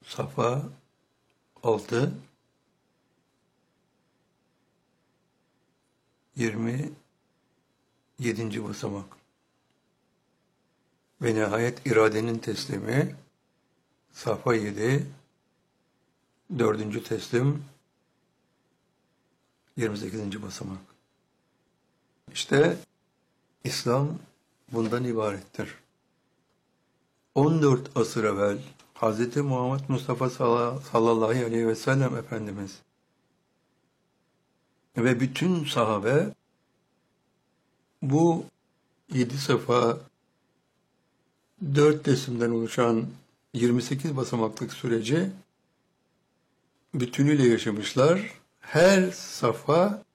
Safa 6 27. basamak. Ve nihayet iradenin teslimi Safa 7 4. teslim 28. basamak. İşte İslam bundan ibarettir. 14 asır evvel Hz. Muhammed Mustafa sallallahu aleyhi ve sellem Efendimiz ve bütün sahabe bu 7 safa 4 teslimden oluşan 28 basamaklık süreci bütünüyle yaşamışlar. Her safa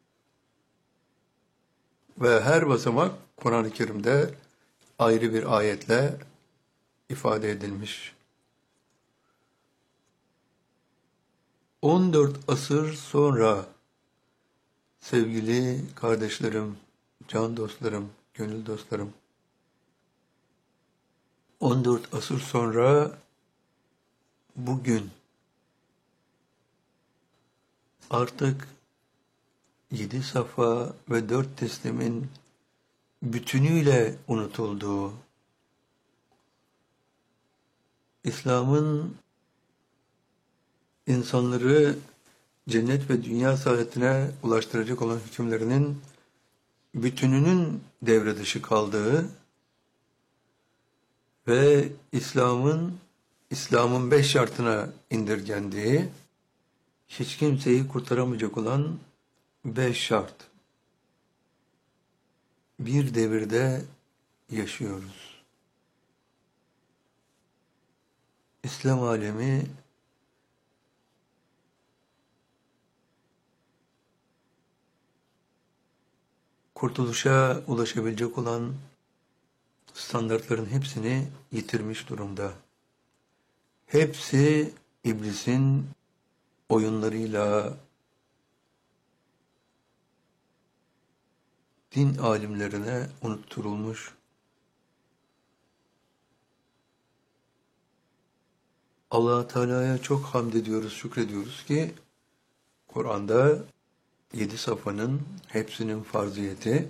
ve her basamak Kur'an-ı Kerim'de ayrı bir ayetle ifade edilmiş. 14 asır sonra sevgili kardeşlerim, can dostlarım, gönül dostlarım, 14 asır sonra bugün artık 7 safa ve 4 teslimin bütünüyle unutulduğu, İslam'ın insanları cennet ve dünya saadetine ulaştıracak olan hükümlerinin bütününün devre dışı kaldığı ve İslam'ın 5 şartına indirgendiği, hiç kimseyi kurtaramayacak olan 5 şart. Bir devirde yaşıyoruz. İslam alemi kurtuluşa ulaşabilecek olan standartların hepsini yitirmiş durumda. Hepsi iblisin oyunlarıyla, din alimlerine unutturulmuş. Allah Teala'ya çok hamd ediyoruz, şükrediyoruz ki Kur'an'da 7 safanın hepsinin farziyeti,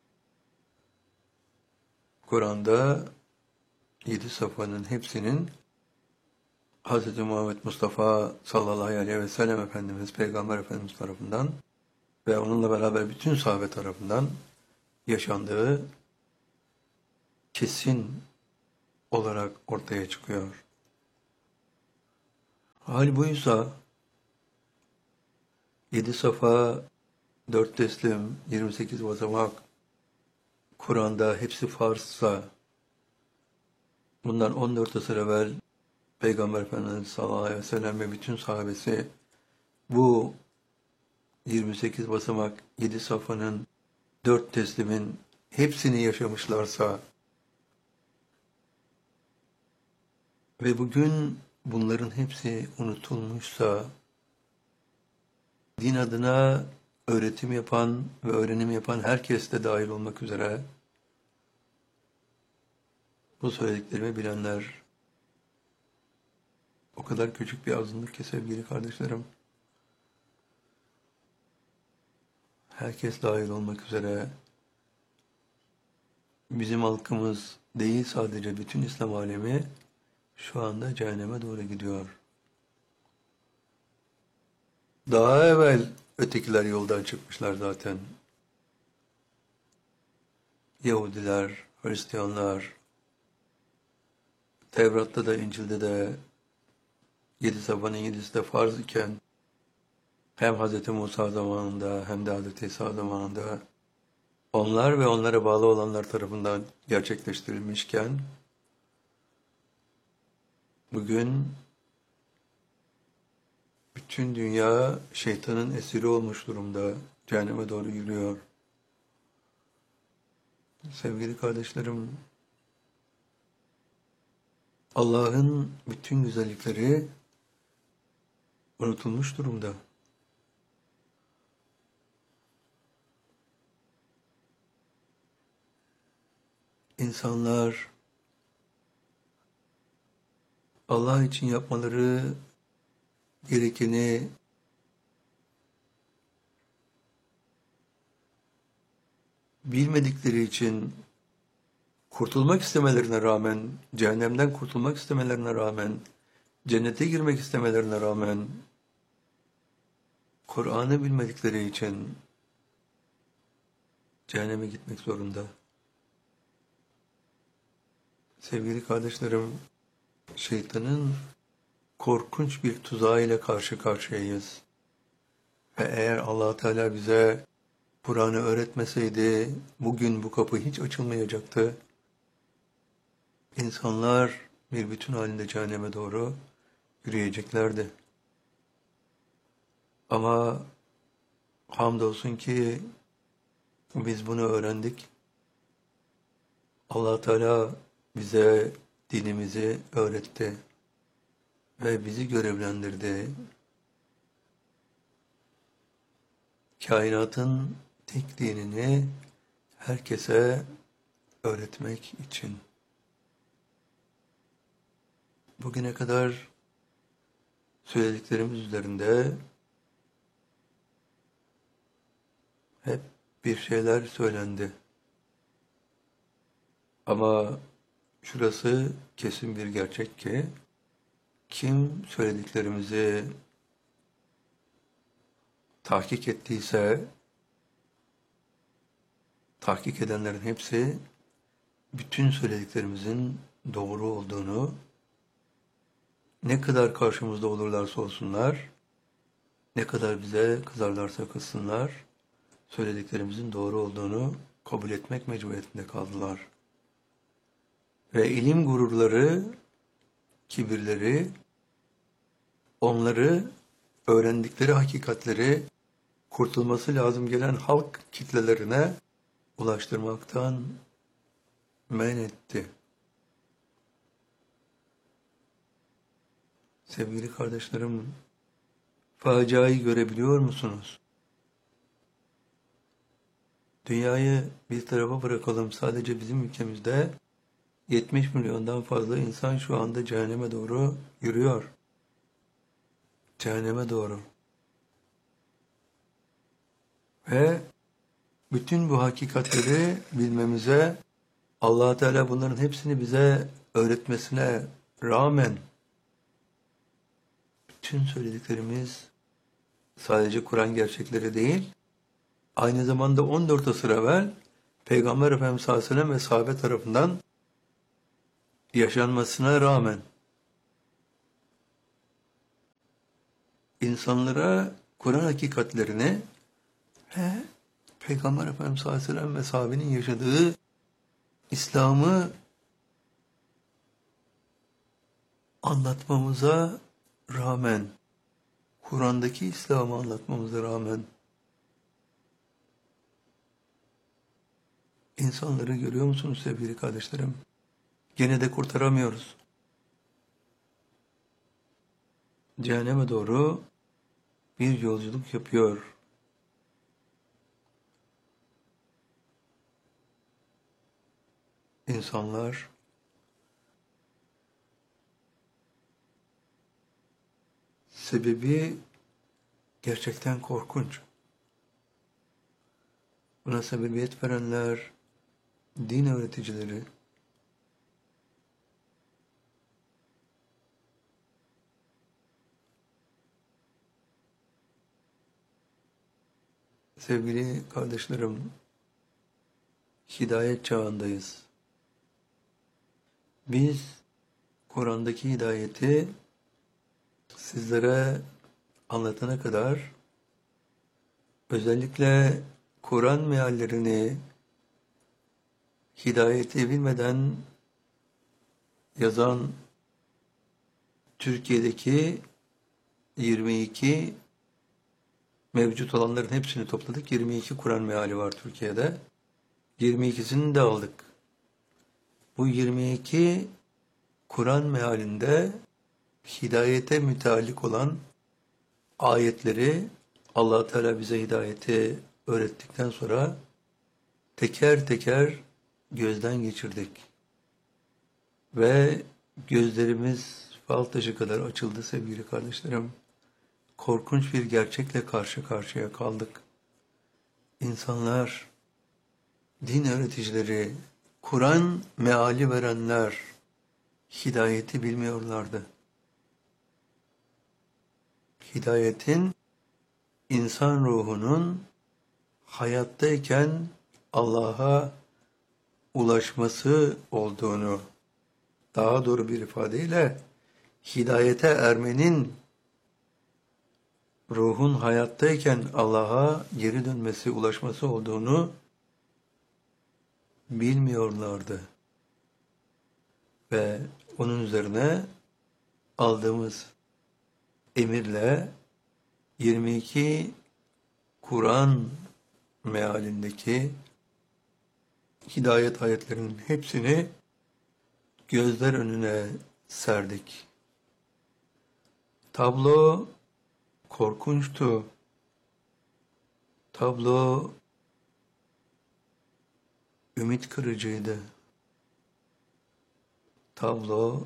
Kur'an'da 7 safanın hepsinin Hz. Muhammed Mustafa sallallahu aleyhi ve sellem Efendimiz, Peygamber Efendimiz tarafından ve onunla beraber bütün sahabe tarafından yaşandığı kesin olarak ortaya çıkıyor. Hal buysa 7 safa, 4 teslim, 28 basamak, Kur'an'da hepsi farzsa, bundan 14 asır evvel Peygamber Efendimiz sallallahu aleyhi ve sellem ve bütün sahabesi bu 28 basamak, 7 safanın, 4 teslimin hepsini yaşamışlarsa ve bugün bunların hepsi unutulmuşsa, din adına öğretim yapan ve öğrenim yapan herkes de dahil olmak üzere bu söylediklerimi bilenler o kadar küçük bir azınlık ki sevgili kardeşlerim, herkes dahil olmak üzere bizim halkımız değil, sadece bütün İslam alemi şu anda cehenneme doğru gidiyor. Daha evvel ötekiler yoldan çıkmışlar zaten. Yahudiler, Hristiyanlar, Tevrat'ta da İncil'de de 7 safanın 7'si de farz iken hem Hz. Musa zamanında hem de Hz. İsa zamanında onlar ve onlara bağlı olanlar tarafından gerçekleştirilmişken bugün bütün dünya şeytanın esiri olmuş durumda, cehenneme doğru yürüyor. Sevgili kardeşlerim, Allah'ın bütün güzellikleri unutulmuş durumda. İnsanlar Allah için yapmaları gerekeni bilmedikleri için kurtulmak istemelerine rağmen, cehennemden kurtulmak istemelerine rağmen, cennete girmek istemelerine rağmen, Kur'an'ı bilmedikleri için cehenneme gitmek zorunda. Sevgili kardeşlerim, şeytanın korkunç bir tuzağıyla karşı karşıyayız. Ve eğer Allah Teala bize Kur'an'ı öğretmeseydi, bugün bu kapı hiç açılmayacaktı. İnsanlar bir bütün halinde cehenneme doğru yürüyeceklerdi. Ama hamdolsun ki biz bunu öğrendik. Allah Teala bize dinimizi öğretti ve bizi görevlendirdi. Kainatın tek dinini herkese öğretmek için. Bugüne kadar söylediklerimiz üzerinde hep bir şeyler söylendi. Ama şurası kesin bir gerçek ki kim söylediklerimizi tahkik ettiyse, tahkik edenlerin hepsi bütün söylediklerimizin doğru olduğunu, ne kadar karşımızda olurlarsa olsunlar, ne kadar bize kızarlarsa kızsınlar, söylediklerimizin doğru olduğunu kabul etmek mecburiyetinde kaldılar. Ve ilim gururları, kibirleri, onları öğrendikleri hakikatleri kurtulması lazım gelen halk kitlelerine ulaştırmaktan men etti. Sevgili kardeşlerim, faciayı görebiliyor musunuz? Dünyayı bir tarafa bırakalım. Sadece bizim ülkemizde 70 milyondan fazla insan şu anda cehenneme doğru yürüyor. Cehenneme doğru. Ve bütün bu hakikatleri bilmemize, Allah Teala bunların hepsini bize öğretmesine rağmen bütün söylediklerimiz sadece Kur'an gerçekleri değil, aynı zamanda 14 asır evvel Peygamber Efendimiz sallallahu aleyhi ve sellem ve sahabe tarafından yaşanmasına rağmen insanlara Kur'an hakikatlerini ve Peygamber Efendimiz sallallahu aleyhi ve sellem ve sahabenin yaşadığı İslam'ı anlatmamıza rağmen, Kur'an'daki İslam'ı anlatmamıza rağmen insanları görüyor musunuz sevgili kardeşlerim? Gene de kurtaramıyoruz. Cehenneme doğru bir yolculuk yapıyor. İnsanlar sebebi gerçekten korkunç. Buna sebebiyet verenler, din öğreticileri, sevgili kardeşlerim, hidayet çağındayız. Biz Kur'an'daki hidayeti sizlere anlatana kadar özellikle Kur'an meallerini hidayeti bilmeden yazan Türkiye'deki 22 mevcut olanların hepsini topladık. 22 Kur'an meali var Türkiye'de. 22'sini de aldık. Bu 22 Kur'an mealinde hidayete müteallik olan ayetleri Allah Teala bize hidayeti öğrettikten sonra teker teker gözden geçirdik. Ve gözlerimiz bal taşı kadar açıldı sevgili kardeşlerim. Korkunç bir gerçekle karşı karşıya kaldık. İnsanlar, din öğreticileri, Kur'an meali verenler hidayeti bilmiyorlardı. Hidayetin insan ruhunun hayattayken Allah'a ulaşması olduğunu, daha doğru bir ifadeyle hidayete ermenin ruhun hayattayken Allah'a geri dönmesi, ulaşması olduğunu bilmiyorlardı. Ve onun üzerine aldığımız emirle 22 Kur'an mealindeki hidayet ayetlerinin hepsini gözler önüne serdik. Tablo korkunçtu. Tablo ümit kırıcıydı. Tablo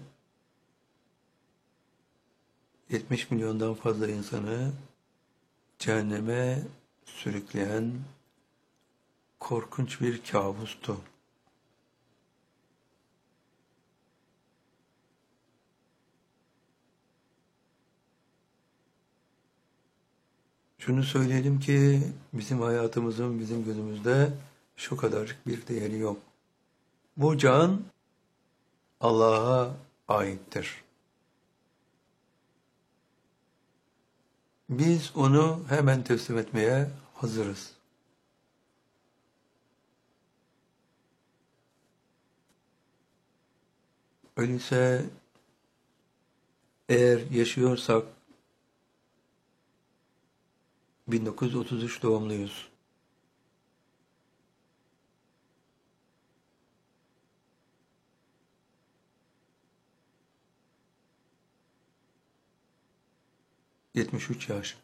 70 milyondan fazla insanı cehenneme sürükleyen korkunç bir kabustu. Şunu söyleyelim ki bizim hayatımızın bizim gözümüzde şu kadarcık bir değeri yok. Bu can Allah'a aittir. Biz onu hemen teslim etmeye hazırız. Öyleyse eğer yaşıyorsak 1933 doğumluyuz. ...73 yaş.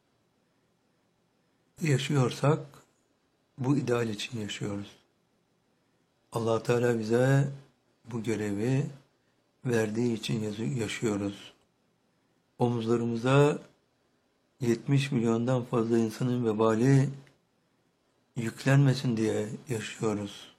Yaşıyorsak bu ideal için yaşıyoruz. Allah Teala bize bu görevi verdiği için yaşıyoruz. Omuzlarımıza 70 milyondan fazla insanın vebali yüklenmesin diye yaşıyoruz.